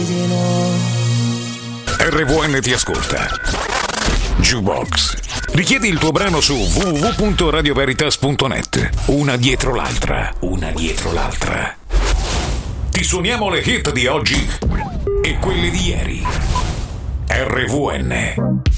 RVN ti ascolta. Jukebox. Richiedi il tuo brano su www.radioveritas.net. Una dietro l'altra. Ti suoniamo le hit di oggi e quelle di ieri. RVN.